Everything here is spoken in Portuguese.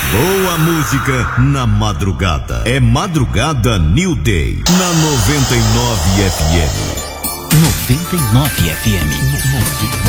Boa música na madrugada. É Madrugada New Day na 99 FM. 99 FM.